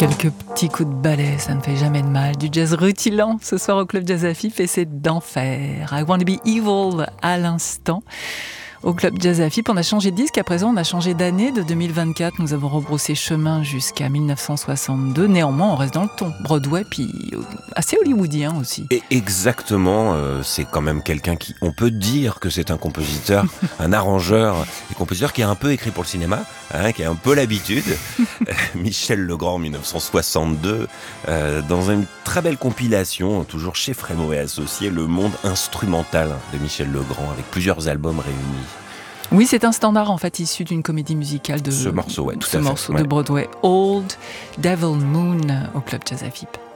Quelques petits coups de balai, ça ne fait jamais de mal. Du jazz rutilant ce soir au Club Jazz Afip et c'est d'enfer. I Wanna Be Evil à l'instant. Au Club Jazz Afip, on a changé de disque, à présent on a changé d'année. De 2024, nous avons rebroussé chemin jusqu'à 1962. Néanmoins, on reste dans le ton Broadway, puis assez hollywoodien aussi. Et exactement, c'est quand même quelqu'un qui, on peut dire que c'est un compositeur, un arrangeur et compositeur qui a un peu écrit pour le cinéma, qui a un peu l'habitude. Michel Legrand, 1962, dans une très belle compilation, toujours chez Frémaux et Associés, le monde instrumental de Michel Legrand, avec plusieurs albums réunis. Oui, c'est un standard en fait issu d'une comédie musicale de ce morceau, ouais, tout ce à fait, morceau ouais. de Broadway, Old Devil Moon au Club Jazz Afip.